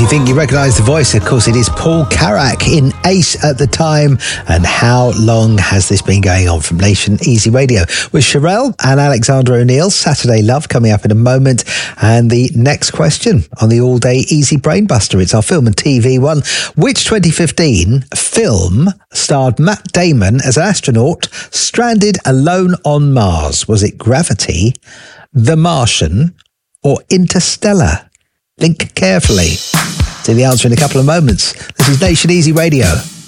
you think you recognise the voice, of course it is Paul Carrack in Ace at the time. And how long has this been going on? From Nation Easy Radio with Sherelle and Alexander O'Neill. Saturday Love coming up in a moment. And the next question on the all-day Easy Brainbuster. It's our film and TV one. Which 2015 film starred Matt Damon as an astronaut stranded alone on Mars? Was it Gravity, The Martian, or Interstellar? Think carefully. See the answer in a couple of moments. This is Nation Easy Radio.